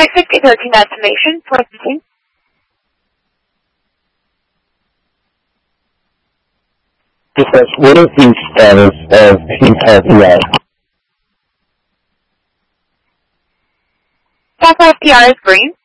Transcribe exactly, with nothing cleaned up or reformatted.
Flight fifty thirteen destination, processing. Discuss what is the status of Pink L P R? Delta F P R is green.